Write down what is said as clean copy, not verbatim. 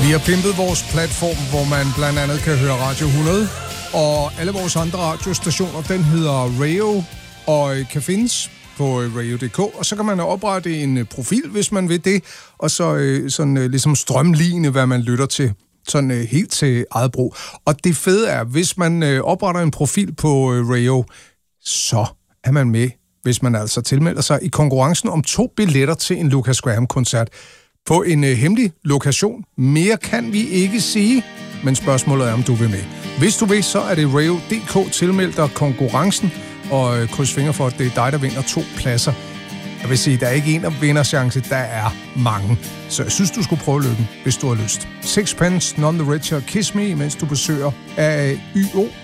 Vi har pimpet vores platform, hvor man blandt andet kan høre Radio 100, og alle vores andre radiostationer, den hedder Rayo, og kan findes på rayo.dk, og så kan man oprette en profil, hvis man vil det, og så sådan ligesom strømligne, hvad man lytter til, sådan helt til eget brug. Og det fede er, hvis man opretter en profil på Rayo, så er man med, hvis man altså tilmelder sig i konkurrencen om 2 billetter til en Lucas Graham-koncert på en hemmelig lokation. Mere kan vi ikke sige, men spørgsmålet er, om du vil med. Hvis du vil, så er det Rayo.dk, tilmeld dig konkurrencen, og kryds fingre for, at det er dig, der vinder 2 pladser. Jeg vil sige, der er ikke en vinderchance, der er mange. Så jeg synes, du skulle prøve lykken, hvis du har lyst. Sixpence, None the Richer, Kiss Me, mens du besøger AAYO.